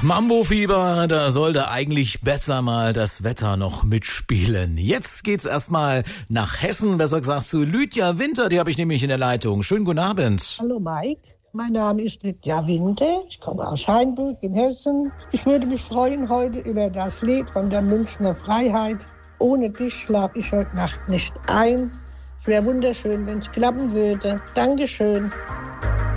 Mambo-Fieber, da sollte eigentlich besser mal das Wetter noch mitspielen. Jetzt geht's erstmal nach Hessen, besser gesagt zu Lydia Winter, die habe ich nämlich in der Leitung. Schönen guten Abend. Hallo Mike, mein Name ist Lydia Winter, ich komme aus Hainburg in Hessen. Ich würde mich freuen heute über das Lied von der Münchner Freiheit. Ohne dich schlaf ich heute Nacht nicht ein. Es wäre wunderschön, wenn es klappen würde. Dankeschön.